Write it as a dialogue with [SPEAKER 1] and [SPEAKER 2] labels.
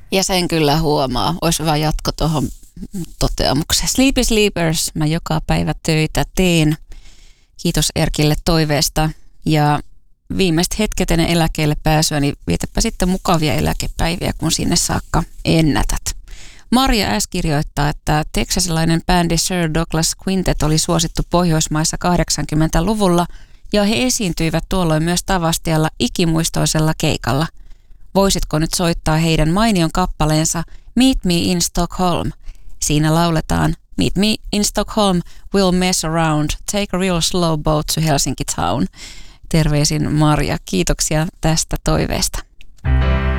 [SPEAKER 1] Ja sen kyllä huomaa. Olisi hyvä jatko tuohon toteamukseen. Sleepy Sleepers, mä joka päivä töitä teen. Kiitos Erkille toiveesta. Ja viimeiset hetket ennen eläkkeelle pääsyä, niin vietäpä sitten mukavia eläkepäiviä, kun sinne saakka ennätät. Marja S. kirjoittaa, että teksasilainen bändi Sir Douglas Quintet oli suosittu Pohjoismaissa 80-luvulla ja he esiintyivät tuolloin myös Tavastialla ikimuistoisella keikalla. Voisitko nyt soittaa heidän mainion kappaleensa Meet Me in Stockholm? Siinä lauletaan Meet me in Stockholm, we'll mess around, take a real slow boat to Helsinki town. Terveisin Marja, kiitoksia tästä toiveesta.